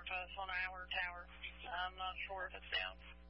to us on our tower. I'm not sure if it's down.